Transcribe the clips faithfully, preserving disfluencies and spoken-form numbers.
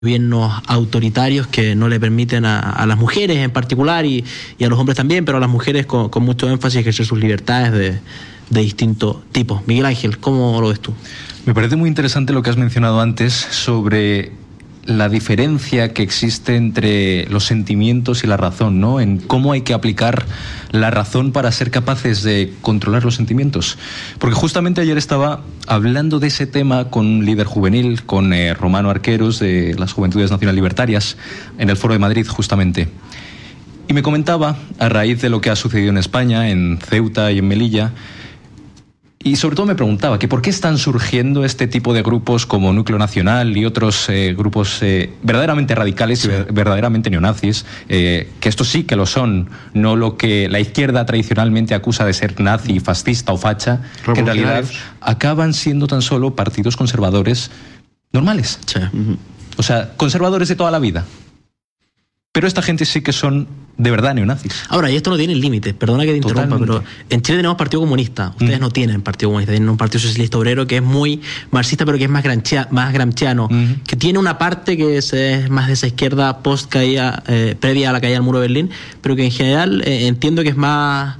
gobiernos autoritarios que no le permiten a, a las mujeres en particular y, y a los hombres también, pero a las mujeres con, con mucho énfasis ejercer sus libertades de, de distinto tipo. Miguel Ángel, ¿cómo lo ves tú? Me parece muy interesante lo que has mencionado antes sobre la diferencia que existe entre los sentimientos y la razón, ¿no? En cómo hay que aplicar la razón para ser capaces de controlar los sentimientos. Porque justamente ayer estaba hablando de ese tema con un líder juvenil, con eh, Romano Arqueros, de las Juventudes Nacional Libertarias, en el Foro de Madrid, justamente. Y me comentaba, a raíz de lo que ha sucedido en España, en Ceuta y en Melilla, y sobre todo me preguntaba que por qué están surgiendo este tipo de grupos como Núcleo Nacional y otros eh, grupos eh, verdaderamente radicales, sí, y verdaderamente neonazis, eh, que estos sí que lo son, no lo que la izquierda tradicionalmente acusa de ser nazi, fascista o facha, que en realidad acaban siendo tan solo partidos conservadores normales. Sí. Uh-huh. O sea, conservadores de toda la vida. Pero esta gente sí que son de verdad neonazis. Ahora, y esto no tiene límites, perdona que te interrumpa, Totalmente. pero en Chile tenemos Partido Comunista. Ustedes mm. no tienen Partido Comunista, tienen un Partido Socialista Obrero que es muy marxista, pero que es más, gramscia, más gramsciano, mm. que tiene una parte que es, es más de esa izquierda post-caída, eh, previa a la caída del muro de Berlín, pero que en general eh, entiendo que es más...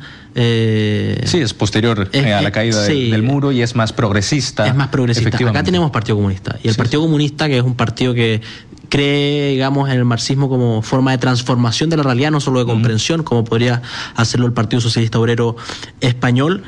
Eh, sí, es posterior es, eh, a la caída sí, del, del muro y es más progresista. Es más progresista. Acá tenemos Partido Comunista. Y el sí, Partido sí. Comunista, que es un partido que cree, digamos, en el marxismo como forma de transformación de la realidad, no solo de comprensión, mm. como podría hacerlo el Partido Socialista Obrero Español,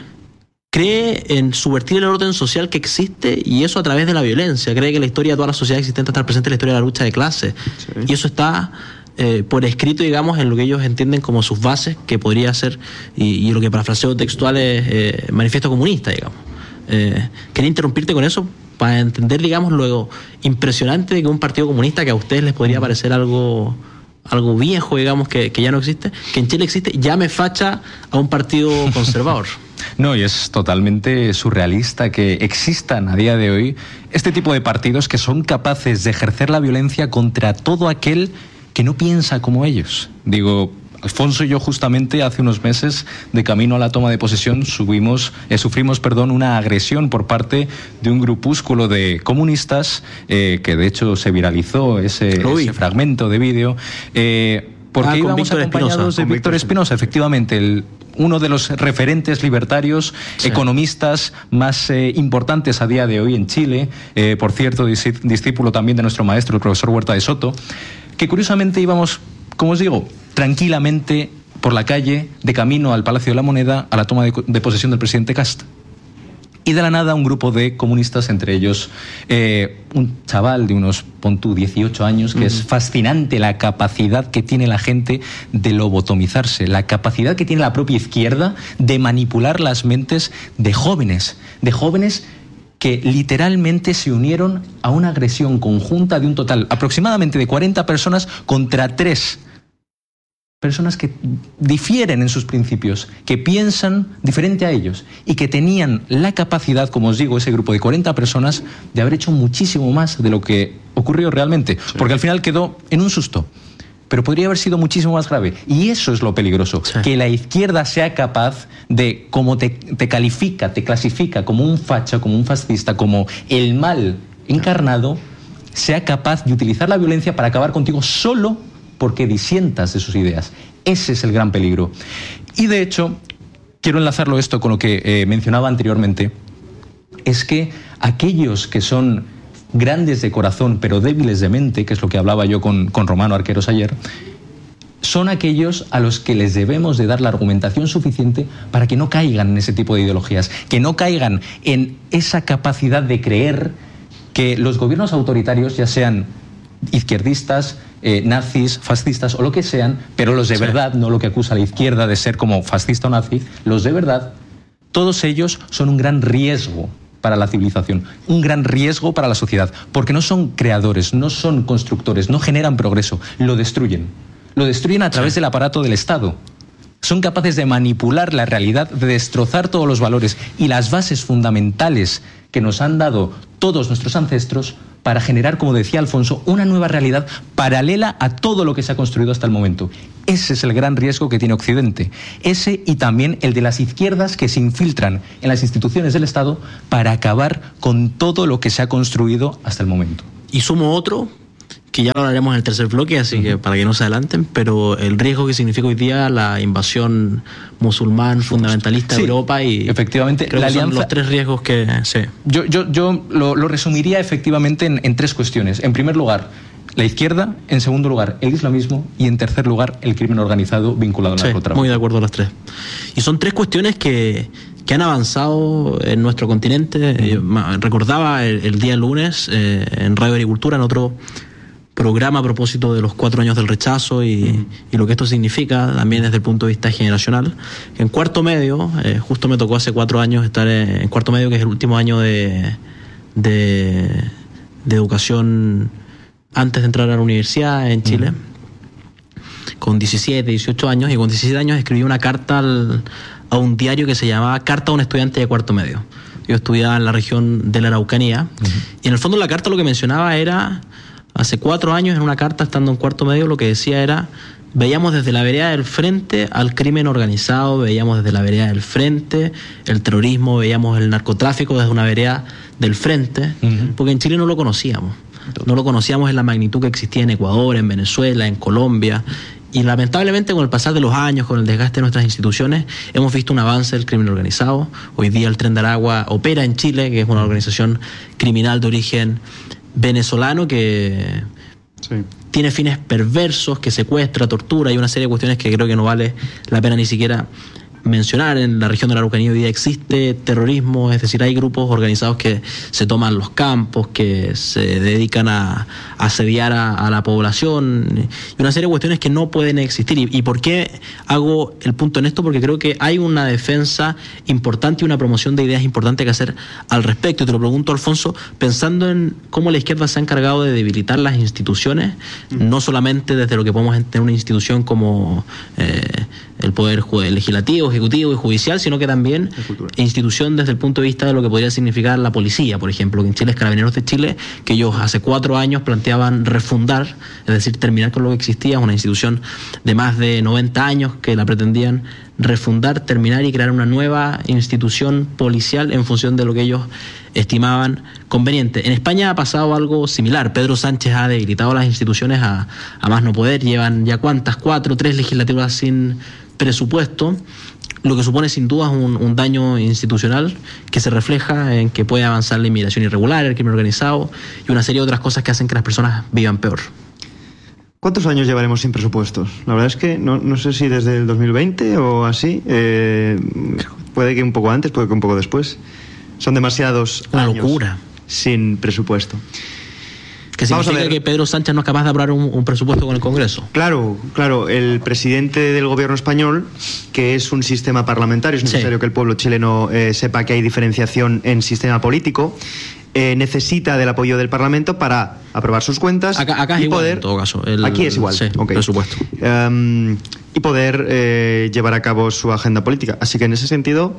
cree en subvertir el orden social que existe, y eso a través de la violencia. Cree que la historia de toda la sociedad existente está presente en la historia de la lucha de clases. Sí. Y eso está eh, por escrito, digamos, en lo que ellos entienden como sus bases, que podría ser, y, y lo que parafraseo textual es eh, manifiesto comunista, digamos. Eh, quería interrumpirte con eso para entender, digamos, lo impresionante de que un partido comunista que a ustedes les podría parecer algo algo viejo, digamos, que, que ya no existe, que en Chile existe, llame facha a un partido conservador. No, y es totalmente surrealista que existan a día de hoy este tipo de partidos que son capaces de ejercer la violencia contra todo aquel que no piensa como ellos. Digo, Alfonso y yo justamente hace unos meses, de camino a la toma de posesión, subimos, eh, sufrimos perdón, una agresión por parte de un grupúsculo de comunistas, eh, que de hecho se viralizó ese, ese fragmento de vídeo, eh, porque ah, íbamos Víctor acompañados Espinosa, de Víctor Espinosa, efectivamente, el, uno de los referentes libertarios, sí. economistas más eh, importantes a día de hoy en Chile, eh, por cierto, discípulo también de nuestro maestro, el profesor Huerta de Soto, que curiosamente íbamos, como os digo, tranquilamente por la calle, de camino al Palacio de la Moneda, a la toma de, de posesión del presidente Kast. Y de la nada un grupo de comunistas, entre ellos eh, un chaval de unos, pon tú, dieciocho años, que uh-huh. es fascinante la capacidad que tiene la gente de lobotomizarse, la capacidad que tiene la propia izquierda de manipular las mentes de jóvenes, de jóvenes que literalmente se unieron a una agresión conjunta de un total aproximadamente de cuarenta personas contra tres personas que difieren en sus principios, que piensan diferente a ellos y que tenían la capacidad, como os digo, ese grupo de cuarenta personas, de haber hecho muchísimo más de lo que ocurrió realmente, sí. porque al final quedó en un susto. Pero podría haber sido muchísimo más grave. Y eso es lo peligroso, sí. que la izquierda sea capaz de, como te, te califica, te clasifica como un facha, como un fascista, como el mal encarnado, sea capaz de utilizar la violencia para acabar contigo solo porque disientas de sus ideas. Ese es el gran peligro. Y de hecho, quiero enlazarlo esto con lo que eh, mencionaba anteriormente, es que aquellos que son grandes de corazón pero débiles de mente, que es lo que hablaba yo con, con Romano Arqueros ayer, son aquellos a los que les debemos de dar la argumentación suficiente para que no caigan en ese tipo de ideologías, que no caigan en esa capacidad de creer que los gobiernos autoritarios, ya sean izquierdistas, eh, nazis, fascistas o lo que sean, pero los de sí. verdad, no lo que acusa la izquierda de ser como fascista o nazi, los de verdad, todos ellos son un gran riesgo para la civilización, un gran riesgo para la sociedad, porque no son creadores, no son constructores, no generan progreso, lo destruyen. Lo destruyen a través sí. del aparato del Estado. Son capaces de manipular la realidad, de destrozar todos los valores y las bases fundamentales que nos han dado todos nuestros ancestros para generar, como decía Alfonso, una nueva realidad paralela a todo lo que se ha construido hasta el momento. Ese es el gran riesgo que tiene Occidente. Ese y también el de las izquierdas que se infiltran en las instituciones del Estado para acabar con todo lo que se ha construido hasta el momento. Y sumo otro, que ya lo hablaremos en el tercer bloque, así uh-huh. que para que no se adelanten, pero el riesgo que significa hoy día la invasión musulmán fundamentalista sí, de Europa y efectivamente creo la que alianza, son los tres riesgos que sí. yo, yo, yo lo, lo resumiría efectivamente en, en tres cuestiones. En primer lugar, la izquierda, en segundo lugar, el islamismo y en tercer lugar, el crimen organizado vinculado al sí, narcotráfico. Muy de acuerdo a las tres. Y son tres cuestiones que, que han avanzado en nuestro continente. Mm. Yo recordaba el, el día lunes eh, en Radio Agricultura, en otro programa a propósito de los cuatro años del rechazo y, mm. y lo que esto significa también desde el punto de vista generacional. En cuarto medio, eh, justo me tocó hace cuatro años estar en, en cuarto medio, que es el último año de, de, de educación antes de entrar a la universidad en Chile, mm. con diecisiete, dieciocho años, y con diecisiete años escribí una carta al, a un diario que se llamaba Carta a un estudiante de cuarto medio. Yo estudiaba en la región de la Araucanía, uh-huh. y en el fondo la carta lo que mencionaba era, hace cuatro años en una carta estando en cuarto medio, lo que decía era, veíamos desde la vereda del frente al crimen organizado, veíamos desde la vereda del frente el terrorismo, veíamos el narcotráfico desde una vereda del frente, uh-huh. porque en Chile no lo conocíamos. No lo conocíamos en la magnitud que existía en Ecuador, en Venezuela, en Colombia. Y lamentablemente con el pasar de los años, con el desgaste de nuestras instituciones, hemos visto un avance del crimen organizado. Hoy día el Tren de Aragua opera en Chile, que es una organización criminal de origen venezolano que sí. tiene fines perversos, que secuestra, tortura y una serie de cuestiones que creo que no vale la pena ni siquiera mencionar. En la región de la Araucanía hoy día existe terrorismo, es decir, hay grupos organizados que se toman los campos, que se dedican a, a asediar a, a la población y una serie de cuestiones que no pueden existir. ¿Y, y por qué hago el punto en esto? Porque creo que hay una defensa importante y una promoción de ideas importante que hacer al respecto. Y te lo pregunto, Alfonso, pensando en cómo la izquierda se ha encargado de debilitar las instituciones, mm. no solamente desde lo que podemos tener una institución como eh, el Poder Legislativo, Ejecutivo y Judicial, sino que también institución desde el punto de vista de lo que podría significar la policía, por ejemplo, que en Chile es Carabineros de Chile, que ellos hace cuatro años planteaban refundar, es decir, terminar con lo que existía, una institución de más de noventa años que la pretendían refundar, terminar y crear una nueva institución policial en función de lo que ellos estimaban conveniente. En España ha pasado algo similar. Pedro Sánchez ha debilitado las instituciones a, a más no poder. Llevan ya cuántas, cuatro, tres legislativas sin presupuesto, lo que supone sin duda un, un daño institucional que se refleja en que puede avanzar la inmigración irregular, el crimen organizado y una serie de otras cosas que hacen que las personas vivan peor. ¿Cuántos años llevaremos sin presupuestos? La verdad es que no, no sé si desde el dos mil veinte o así, eh, puede que un poco antes, puede que un poco después. Son demasiados Una años locura. sin presupuesto. Que significa que Pedro Sánchez no es capaz de aprobar un, un presupuesto con el Congreso. Claro, claro. El presidente del gobierno español, que es un sistema parlamentario, es necesario sí. que el pueblo chileno eh, sepa que hay diferenciación en sistema político, eh, necesita del apoyo del Parlamento para aprobar sus cuentas. Acá, acá y es igual, poder, en todo caso. El, aquí es igual. Sí, okay. presupuesto. Um, y poder eh, llevar a cabo su agenda política. Así que en ese sentido,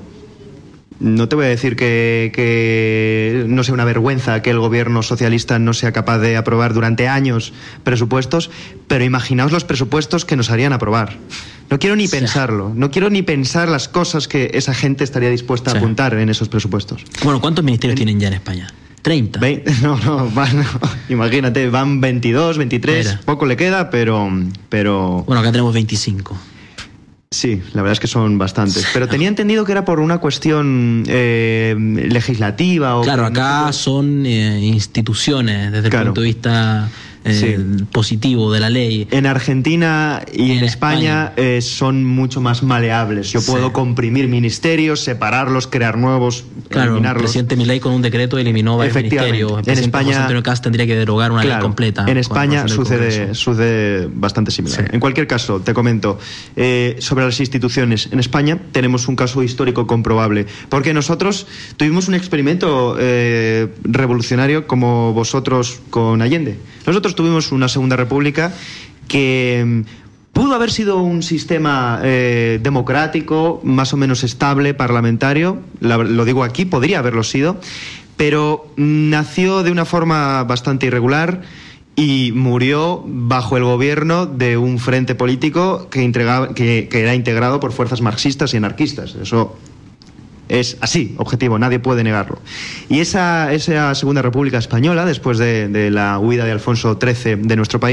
no te voy a decir que, que no sea una vergüenza que el gobierno socialista no sea capaz de aprobar durante años presupuestos, pero imaginaos los presupuestos que nos harían aprobar. No quiero ni sí. pensarlo, no quiero ni pensar las cosas que esa gente estaría dispuesta sí. a apuntar en esos presupuestos. Bueno, ¿cuántos ministerios en... tienen ya en España? treinta. Ve... No, no, van, no, imagínate, van veintidós, veintitrés, Mira. poco le queda, pero, pero... Bueno, acá tenemos veinticinco. Sí, la verdad es que son bastantes. Pero tenía entendido que era por una cuestión eh, legislativa. O claro, acá no son eh, instituciones desde claro. el punto de vista eh, sí. positivo de la ley. En Argentina y en, en España, España. Eh, son mucho más maleables. Yo sí. puedo comprimir ministerios, separarlos, crear nuevos, claro, eliminarlos. El presidente Milei con un decreto eliminó varios ministerios. El en España, José Antonio Cast tendría que derogar una claro, ley completa. En España sucede, sucede bastante similar. Sí. En cualquier caso, te comento, eh, sobre las instituciones. En España tenemos un caso histórico comprobable, porque nosotros tuvimos un experimento eh, revolucionario como vosotros con Allende. Nosotros tuvimos una Segunda República que pudo haber sido un sistema eh, democrático, más o menos estable, parlamentario, la, lo digo aquí, podría haberlo sido, pero nació de una forma bastante irregular y murió bajo el gobierno de un frente político que, entregaba, que, que era integrado por fuerzas marxistas y anarquistas. Eso Es así, objetivo, nadie puede negarlo. Y esa, esa Segunda República Española, después de, de la huida de Alfonso trece de nuestro país,